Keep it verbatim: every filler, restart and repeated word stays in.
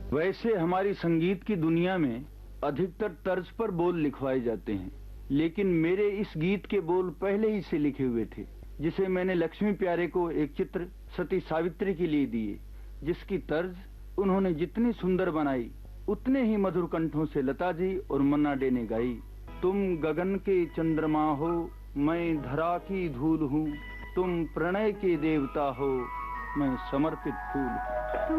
वैसे हमारी संगीत की दुनिया में अधिकतर तर्ज पर बोल लिखवाए जाते हैं, लेकिन मेरे इस गीत के बोल पहले ही से लिखे हुए थे, जिसे मैंने लक्ष्मी प्यारे को एक चित्र सती सावित्री के लिए दिए, जिसकी तर्ज उन्होंने जितनी सुंदर बनाई उतने ही मधुर कंठों से लता जी और मन्ना डे ने गाई। तुम गगन के चंद्रमा हो, मैं धरा की धूल हूँ, तुम प्रणय के देवता हो, मैं समर्पित फूल हूँ।